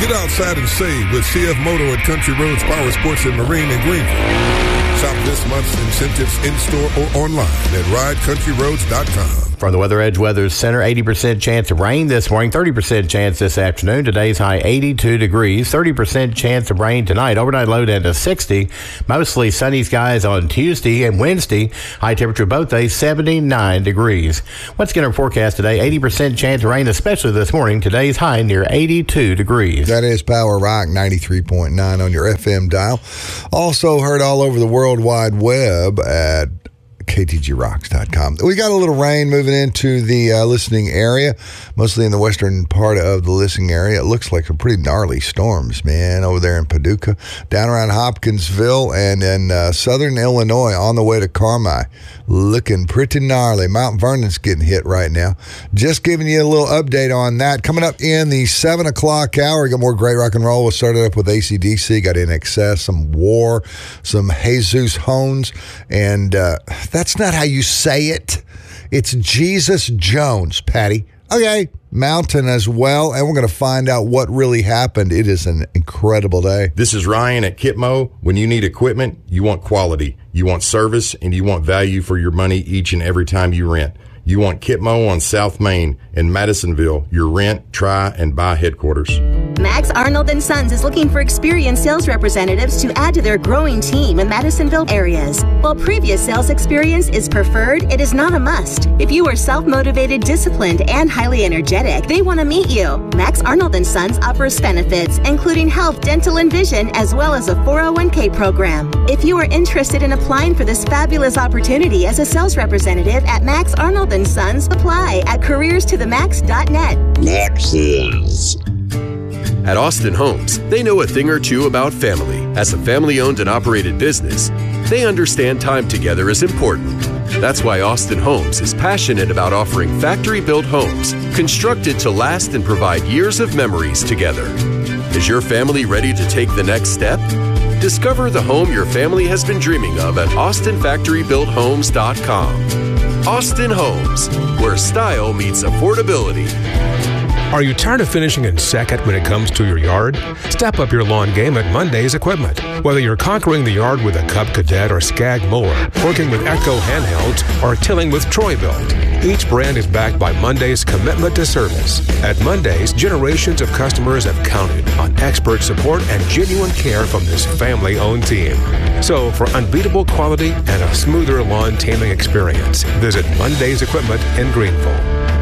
Get outside and save with CF Moto at Country Roads Power Sports and Marine in Greenville. Shop this month's incentives in-store or online at ridecountryroads.com. From the Weather Edge Weather Center, 80% chance of rain this morning, 30% chance this afternoon. Today's high 82 degrees, 30% chance of rain tonight. Overnight low down to 60. Mostly sunny skies on Tuesday and Wednesday. High temperature both days, 79 degrees. What's going to forecast today? 80% chance of rain, especially this morning. Today's high near 82 degrees. That is Power Rock 93.9 on your FM dial. Also heard all over the World Wide Web at KTGRocks.com. We got a little rain moving into the listening area, mostly in the western part of the listening area. It looks like some pretty gnarly storms, man, over there in Paducah, down around Hopkinsville, and in southern Illinois on the way to Carmi. Looking pretty gnarly. Mount Vernon's getting hit right now. Just giving you a little update on that. Coming up in the 7 o'clock hour, we got more great rock and roll. We'll start it up with AC/DC, got In Excess, some War, some Jesus Hones, and that's not how you say it. It's Jesus Jones, Patty. Okay, Mountain as well, and we're going to find out what really happened. It is an incredible day. This is Ryan at Kitmo. When you need equipment, you want quality, you want service, and you want value for your money each and every time you rent. You want Kitmo on South Main in Madisonville, your rent, try, and buy headquarters. Max Arnold & Sons is looking for experienced sales representatives to add to their growing team in Madisonville areas. While previous sales experience is preferred, it is not a must. If you are self-motivated, disciplined, and highly energetic, they want to meet you. Max Arnold & Sons offers benefits, including health, dental, and vision, as well as a 401k program. If you are interested in applying for this fabulous opportunity as a sales representative at Max Arnold & Sons, apply at careerstothemax.net. Max's. At Austin Homes, they know a thing or two about family. As a family-owned and operated business, they understand time together is important. That's why Austin Homes is passionate about offering factory-built homes, constructed to last and provide years of memories together. Is your family ready to take the next step? Discover the home your family has been dreaming of at austinfactorybuilthomes.com. Austin Homes, where style meets affordability. Are you tired of finishing in second when it comes to your yard? Step up your lawn game at Monday's Equipment. Whether you're conquering the yard with a Cub Cadet or Skag mower, working with Echo handhelds, or tilling with Troy-Bilt, each brand is backed by Monday's commitment to service. At Monday's, generations of customers have counted on expert support and genuine care from this family-owned team. So, for unbeatable quality and a smoother lawn taming experience, visit Monday's Equipment in Greenville.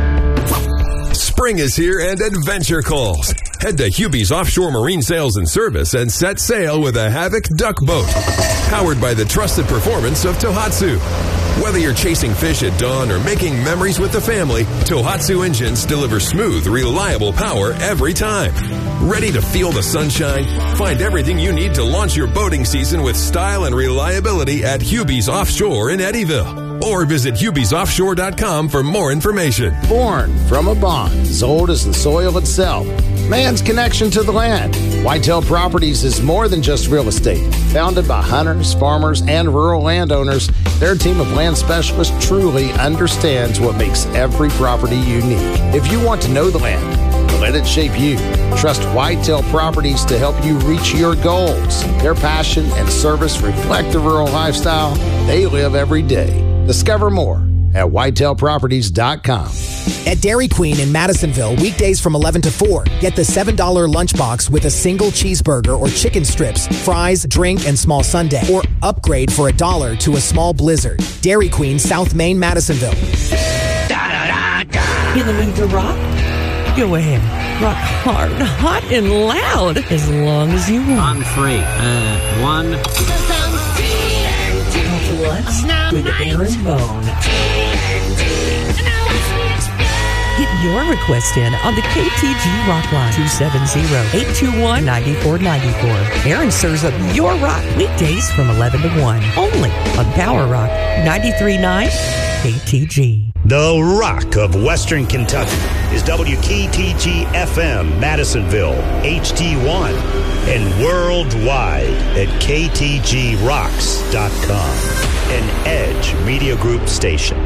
Spring is here and adventure calls. Head to Hubie's Offshore Marine Sales and Service and set sail with a Havoc Duck Boat. Powered by the trusted performance of Tohatsu. Whether you're chasing fish at dawn or making memories with the family, Tohatsu engines deliver smooth, reliable power every time. Ready to feel the sunshine? Find everything you need to launch your boating season with style and reliability at Hubie's Offshore in Eddyville. Or visit HubiesOffshore.com for more information. Born from a bond as old as the soil itself. Man's connection to the land. Whitetail Properties is more than just real estate. Founded by hunters, farmers, and rural landowners, their team of land specialists truly understands what makes every property unique. If you want to know the land, let it shape you. Trust Whitetail Properties to help you reach your goals. Their passion and service reflect the rural lifestyle they live every day. Discover more at whitetailproperties.com. At Dairy Queen in Madisonville, weekdays from 11 to 4, get the $7 lunchbox with a single cheeseburger or chicken strips, fries, drink, and small sundae. Or upgrade for $1 to a small blizzard. Dairy Queen, South Main, Madisonville. In the mood to rock? Go ahead. Rock hard, hot, and loud as long as you want. On three. One. What's with Aaron Bone? Get your request in on the KTG Rock Line, 270-821-9494. Aaron serves up your rock weekdays from 11 to 1, only on Power Rock 93.9 KTG. The Rock of Western Kentucky is WKTG FM, Madisonville, HD1, and worldwide at KTGRocks.com, an Edge Media Group station.